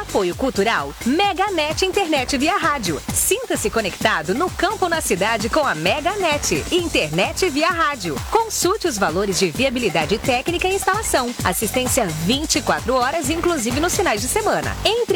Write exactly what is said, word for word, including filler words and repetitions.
Apoio Cultural MegaNet Internet via rádio. Sinta-se conectado no campo ou na cidade com a MegaNet. Internet via rádio. Consulte os valores de viabilidade técnica e instalação. Assistência vinte e quatro horas, inclusive nos finais de semana. Entre